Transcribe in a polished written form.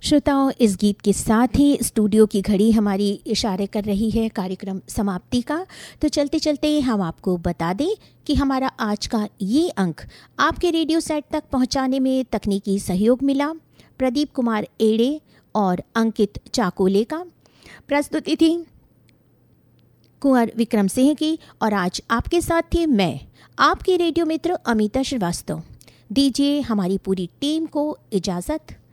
श्रोताओं, इस गीत के साथ ही स्टूडियो की घड़ी हमारी इशारे कर रही है कार्यक्रम समाप्ति का। तो चलते चलते हम आपको बता दें कि हमारा आज का ये अंक आपके रेडियो सेट तक पहुंचाने में तकनीकी सहयोग मिला प्रदीप कुमार एड़े और अंकित चाकोले का। प्रस्तुति थी कुंवर विक्रम सिंह की और आज आपके साथ थी मैं, आपकी रेडियो मित्र अमिता श्रीवास्तव। दीजिए हमारी पूरी टीम को इजाज़त।